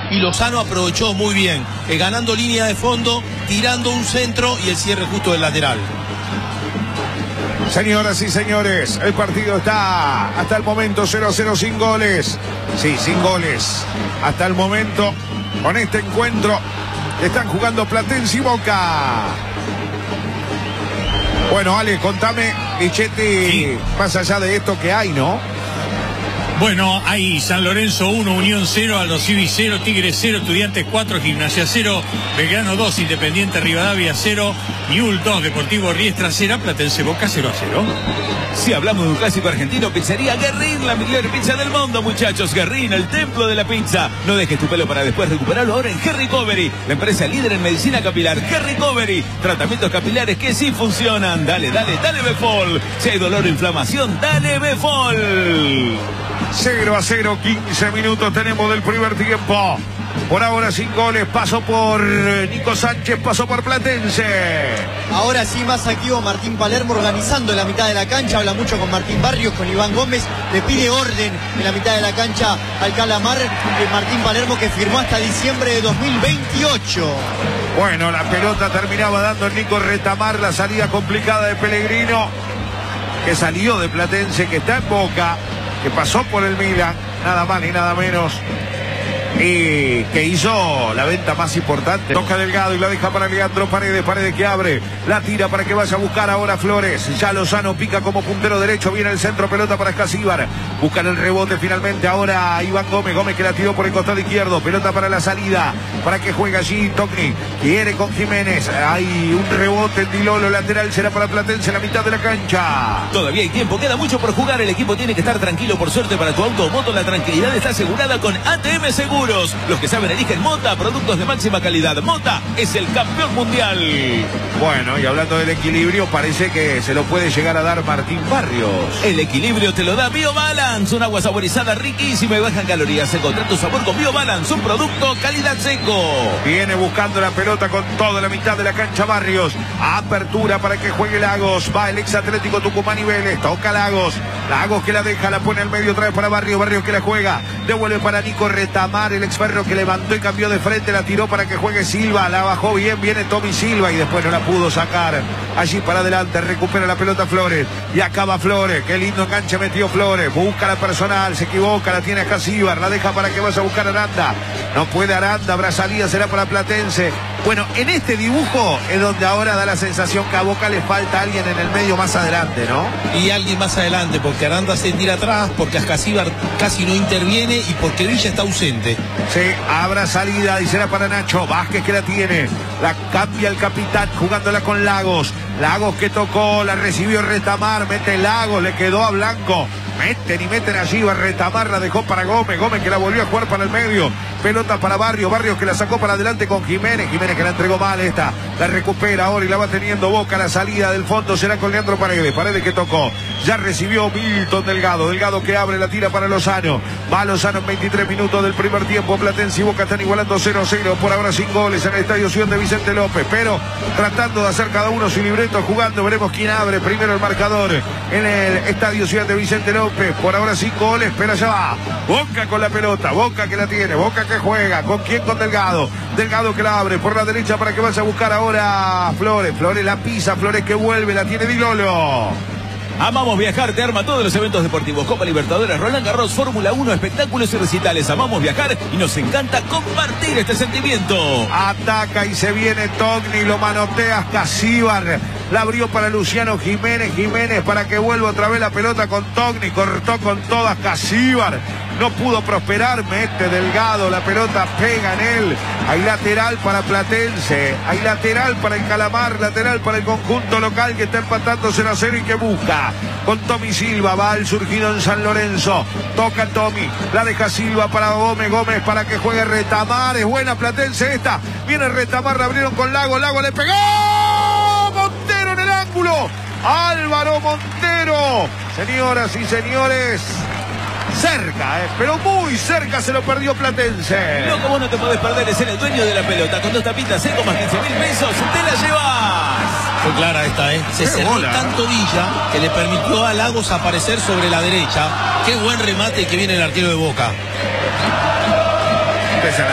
y Lozano aprovechó muy bien, ganando línea de fondo, tirando un centro y el cierre justo del lateral. Señoras y señores, el partido está hasta el momento 0-0 sin goles. Sí, sin goles. Hasta el momento, con este encuentro, están jugando Platense y Boca. Bueno, Ale, contame, Lichetti, sí, más allá de esto que hay, ¿no? Bueno, hay San Lorenzo 1, Unión 0, Aldo Civi 0, Tigre 0, Estudiantes 4, Gimnasia 0, Belgrano 2, Independiente Rivadavia 0, Newell's 2, Deportivo Riestra 0, Platense Boca 0-0. Si hablamos de un clásico argentino, Pizzería Guerrín, la mejor pizza del mundo, muchachos. Guerrín, el templo de la pizza. No dejes tu pelo para después recuperarlo ahora en G-Recovery, la empresa líder en medicina capilar. G-Recovery, tratamientos capilares que sí funcionan. Dale, dale, dale Befol. Si hay dolor o inflamación, dale Befol. 0-0, 15 minutos tenemos del primer tiempo. Por ahora sin goles, pasó por Nico Sánchez, pasó por Platense. Ahora sí más activo Martín Palermo organizando en la mitad de la cancha, habla mucho con Martín Barrios, con Iván Gómez, le pide orden en la mitad de la cancha al Calamar, Martín Palermo que firmó hasta diciembre de 2028. Bueno, la pelota terminaba dando el Nico Retamar, la salida complicada de Pellegrino, que salió de Platense, que está en Boca, que pasó por el Milan, nada más ni nada menos, y que hizo la venta más importante. Toca Delgado y la deja para Leandro Paredes, Paredes que abre, la tira para que vaya a buscar ahora Flores, ya Lozano pica como puntero derecho, viene el centro, pelota para Escasíbar, buscan el rebote finalmente ahora Iván Gómez, Gómez que la tiró por el costado izquierdo, pelota para la salida, para que juegue allí Togni, quiere con Jiménez, hay un rebote en Dilolo, lateral será para Platense en la mitad de la cancha. Todavía hay tiempo, queda mucho por jugar, el equipo tiene que estar tranquilo, por suerte para tu auto o moto la tranquilidad está asegurada con ATM Seguros. Los que saben eligen Mota, productos de máxima calidad. Mota es el campeón mundial. Bueno, y hablando del equilibrio, parece que se lo puede llegar a dar Martín Barrios. El equilibrio te lo da BioBalance, un agua saborizada riquísima y baja en calorías. Encontrá tu sabor con BioBalance, un producto calidad seco. Viene buscando la pelota con toda la mitad de la cancha Barrios. Apertura para que juegue Lagos. Va el ex Atlético Tucumán y Vélez. Toca Lagos. Lagos que la deja, la pone al medio otra vez para Barrios. Barrios que la juega. Devuelve para Nico Retamar, el exferro que levantó y cambió de frente, la tiró para que juegue Silva, la bajó bien, viene Tommy Silva y después no la pudo sacar. Allí para adelante, recupera la pelota Flores y acaba Flores, qué lindo enganche metió Flores, busca la personal, se equivoca, la tiene Escasíbar, la deja para que vaya a buscar a Aranda, no puede Aranda, habrá salida, será para Platense. Bueno, en este dibujo es donde ahora da la sensación que a Boca le falta alguien en el medio más adelante, ¿no? Y alguien más adelante, porque Aranda se tira atrás, porque Escasíbar casi no interviene y porque Villa está ausente. Sí, habrá salida y será para Nacho Vázquez que la tiene, la cambia el capitán jugándola con Lagos. Lagos que tocó, la recibió Retamar, mete Lagos, le quedó a Blanco. Meten y meten allí, va Retamar, la dejó para Gómez, Gómez que la volvió a jugar para el medio, pelota para Barrios, Barrios que la sacó para adelante con Jiménez, Jiménez que la entregó mal esta, la recupera ahora y la va teniendo Boca, la salida del fondo será con Leandro Paredes, Paredes que tocó, ya recibió Milton Delgado, Delgado que abre, la tira para Lozano, va Lozano en 23 minutos del primer tiempo, Platense y Boca están igualando 0-0, por ahora sin goles en el Estadio Ciudad de Vicente López, pero tratando de hacer cada uno su libreto jugando, veremos quién abre primero el marcador en el Estadio Ciudad de Vicente López. Por ahora 5 goles, pero allá va Boca con la pelota, Boca que la tiene, Boca que juega, ¿con quién? Con Delgado, Delgado que la abre por la derecha para que vaya a buscar ahora Flores, Flores la pisa, Flores que vuelve, la tiene Dilolo. Amamos viajar, te arma todos los eventos deportivos, Copa Libertadores, Roland Garros, Fórmula 1, espectáculos y recitales. Amamos viajar y nos encanta compartir este sentimiento. Ataca y se viene Togni, lo manotea Escasíbar, la abrió para Luciano Jiménez, Jiménez para que vuelva otra vez la pelota con Togni, cortó con todas Escasíbar, no pudo prosperar, mete Delgado, la pelota pega en él, hay lateral para Platense, hay lateral para el Calamar, lateral para el conjunto local que está empatando 0-0 y que busca con Tommy Silva, va el surgido en San Lorenzo, toca Tommy, la deja Silva para Gómez, Gómez para que juegue Retamar, es buena Platense esta, viene Retamar, la abrieron con Lago, Lago le pegó, Montero en el ángulo, Álvaro Montero, señoras y señores, cerca, pero muy cerca se lo perdió Platense. Lo que vos no te podés perder es ser el dueño de la pelota, con 2 tapitas seco más 15.000 pesos, te la llevas. Fue clara esta, Se cerró tanto Villa que le permitió a Lagos aparecer sobre la derecha. Qué buen remate que viene el arquero de Boca.